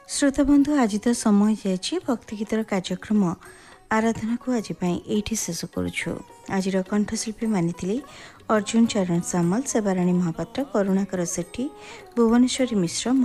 श्रोताबंधु आज तो समय जाइए भक्ति गीतर कार्यक्रम आराधना को आज ये शेष करुछु। आज कंठशिल्पी मानी अर्जुन चरण सामल, सेवाराणी महापात्र, करुणाकर सेठी, भुवनेश्वरी मिश्र,